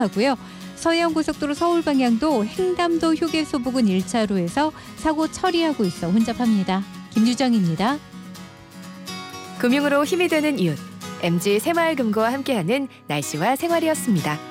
하고요. 서해안고속도로 서울 방향도 횡담도 휴게소 부근 1차로에서 사고 처리하고 있어 혼잡합니다. 김유정입니다. 금융으로 힘이 되는 이웃, MG 새마을금고와 함께하는 날씨와 생활이었습니다.